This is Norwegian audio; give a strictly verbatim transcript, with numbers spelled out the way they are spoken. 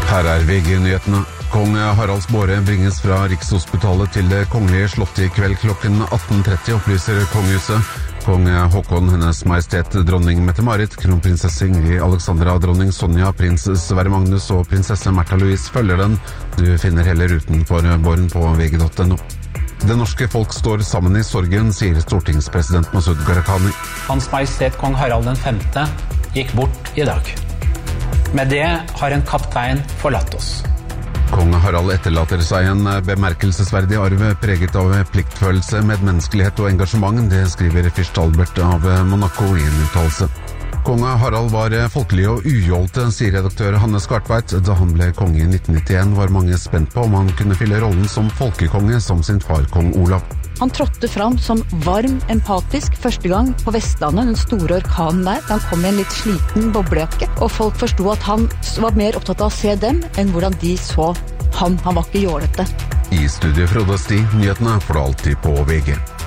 Her er V G-nyhetene. Kong Haralds båre bringes fra Rikshospitalet til det kongelige slottet i kveld klokken atten tretti, opplyser kongehuset. Kong Håkon, hennes majestet dronning Mette-Marit, kronprinsesse Ingrid Alexandra, dronning Sonja, prins Sverre Magnus og prinsesse Märtha Louise følger den. Du finner hele ruten for båren på V G punktum no. Det norske folk står sammen i sorgen, sier stortingspresident Masud Gharahkhani. Hans majestet kong Harald den femte gikk bort i dag. Med det har en kaptein forlatt oss. Kong Harald etterlater seg en bemerkelsesverdig arv preget av pliktfølelse, medmenneskelighet og engasjement, det skriver fyrst Albert av Monaco i en uttalelse. Kong Harald var folkelig og ujålte, sier redaktør Hanne Skartveit. Da han ble konge i nitten nittien var mange spent på om han kunne fylle rollen som folkekonge som sin far kong Olav. Han trådte fram som varm, empatisk, første gang på Vestlandet, den store orkanen der. Han kom i en litt sliten boblejakke, og folk forstod at han var mer opptatt av å se dem enn hvordan de så han. Han var ikke jålete. I studio Frode Sti, nyhetene får du alltid på V G.